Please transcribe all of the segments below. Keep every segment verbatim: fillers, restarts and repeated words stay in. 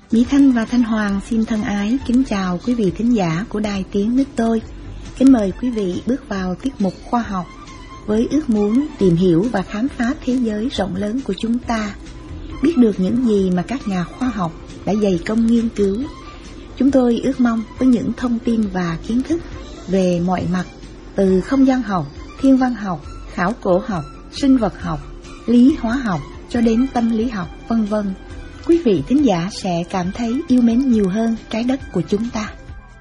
Mỹ Thanh và Thanh Hoàng xin thân ái kính chào quý vị thính giả của Đài Tiếng Nước Tôi. Kính mời quý vị bước vào tiết mục khoa học với ước muốn tìm hiểu và khám phá thế giới rộng lớn của chúng ta, biết được những gì mà các nhà khoa học đã dày công nghiên cứu. Chúng tôi ước mong với những thông tin và kiến thức về mọi mặt, từ không gian học, thiên văn học, khảo cổ học, sinh vật học, lý hóa học cho đến tâm lý học, vân vân, quý vị thính giả sẽ cảm thấy yêu mến nhiều hơn trái đất của chúng ta.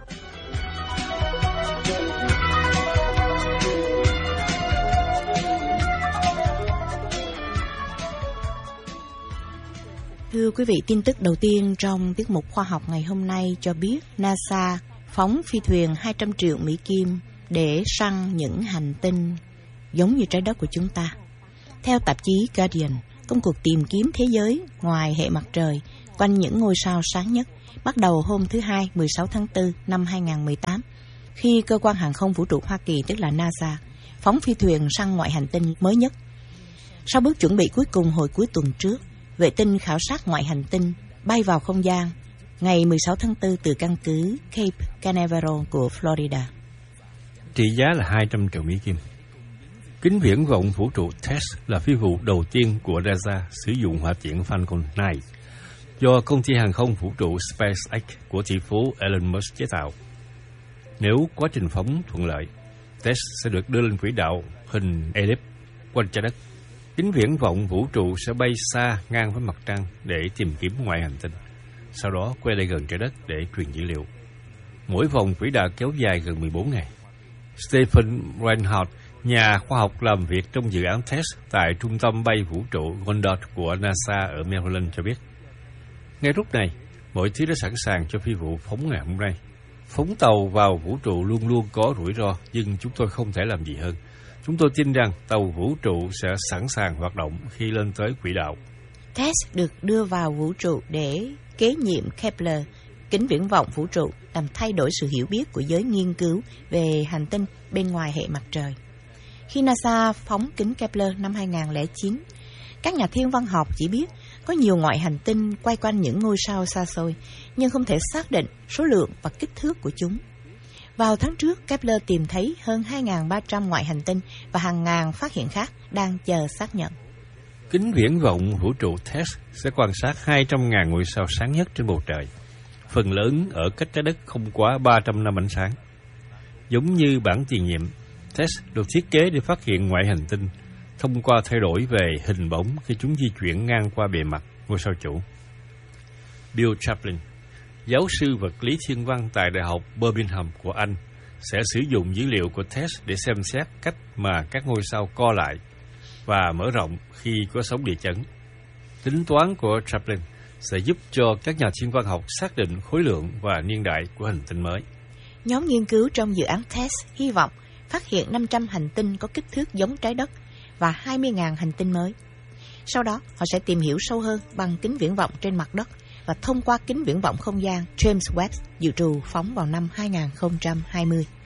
Thưa quý vị, tin tức đầu tiên trong tiết mục khoa học ngày hôm nay cho biết NASA phóng phi thuyền hai trăm triệu Mỹ Kim để săn những hành tinh giống như trái đất của chúng ta. Theo tạp chí Guardian, công cuộc tìm kiếm thế giới ngoài hệ mặt trời quanh những ngôi sao sáng nhất bắt đầu hôm thứ Hai, mười sáu tháng tư năm hai nghìn không trăm mười tám, khi cơ quan hàng không vũ trụ Hoa Kỳ, tức là NASA, phóng phi thuyền săn ngoại hành tinh mới nhất. Sau bước chuẩn bị cuối cùng hồi cuối tuần trước, vệ tinh khảo sát ngoại hành tinh bay vào không gian ngày mười sáu tháng tư từ căn cứ Cape Canaveral của Florida. Trị giá là hai trăm triệu Mỹ Kim. Kính viễn vọng vũ trụ TESS là phi vụ đầu tiên của NASA sử dụng hỏa tiễn Falcon chín do công ty hàng không vũ trụ SpaceX của tỷ phú Elon Musk chế tạo. Nếu quá trình phóng thuận lợi, TESS sẽ được đưa lên quỹ đạo hình elip quanh trái đất. Kính viễn vọng vũ trụ sẽ bay xa ngang với mặt trăng để tìm kiếm ngoại hành tinh, sau đó quay lại gần trái đất để truyền dữ liệu. Mỗi vòng quỹ đạo kéo dài gần mười bốn ngày. Stephen Reinhardt, nhà khoa học làm việc trong dự án TESS tại trung tâm bay vũ trụ Goddard của NASA ở Maryland cho biết, ngay lúc này, mọi thứ đã sẵn sàng cho phi vụ phóng ngày hôm nay. Phóng tàu vào vũ trụ luôn luôn có rủi ro, nhưng chúng tôi không thể làm gì hơn. Chúng tôi tin rằng tàu vũ trụ sẽ sẵn sàng hoạt động khi lên tới quỹ đạo. TESS được đưa vào vũ trụ để kế nhiệm Kepler, kính viễn vọng vũ trụ, làm thay đổi sự hiểu biết của giới nghiên cứu về hành tinh bên ngoài hệ mặt trời. Khi NASA phóng kính Kepler năm hai nghìn không trăm lẻ chín, các nhà thiên văn học chỉ biết có nhiều ngoại hành tinh quay quanh những ngôi sao xa xôi, nhưng không thể xác định số lượng và kích thước của chúng. Vào tháng trước, Kepler tìm thấy hơn hai nghìn ba trăm ngoại hành tinh và hàng ngàn phát hiện khác đang chờ xác nhận. Kính viễn vọng vũ trụ TESS sẽ quan sát hai trăm nghìn ngôi sao sáng nhất trên bầu trời, phần lớn ở cách trái đất không quá ba trăm năm ánh sáng. Giống như bản tiền nhiệm, TESS được thiết kế để phát hiện ngoại hành tinh thông qua thay đổi về hình bóng khi chúng di chuyển ngang qua bề mặt ngôi sao chủ. Bill Chaplin, giáo sư vật lý thiên văn tại Đại học Birmingham của Anh, sẽ sử dụng dữ liệu của TESS để xem xét cách mà các ngôi sao co lại và mở rộng khi có sóng địa chấn. Tính toán của Chaplin sẽ giúp cho các nhà thiên văn học xác định khối lượng và niên đại của hành tinh mới. Nhóm nghiên cứu trong dự án TESS hy vọng phát hiện năm trăm hành tinh có kích thước giống trái đất và hai mươi nghìn hành tinh mới. Sau đó, họ sẽ tìm hiểu sâu hơn bằng kính viễn vọng trên mặt đất và thông qua kính viễn vọng không gian James Webb dự trù phóng vào năm hai nghìn không trăm hai mươi.